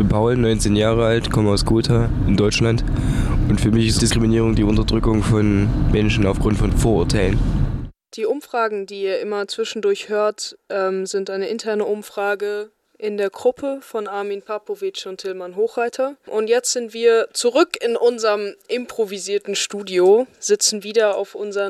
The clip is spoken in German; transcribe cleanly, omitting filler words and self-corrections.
bin Paul, 19 Jahre alt, komme aus Gotha in Deutschland. Und für mich ist Diskriminierung die Unterdrückung von Menschen aufgrund von Vorurteilen. Die Umfragen, die ihr immer zwischendurch hört, sind eine interne Umfrage in der Gruppe von Armin Papovic und Tilman Hochreiter. Und jetzt sind wir zurück in unserem improvisierten Studio, sitzen wieder auf unseren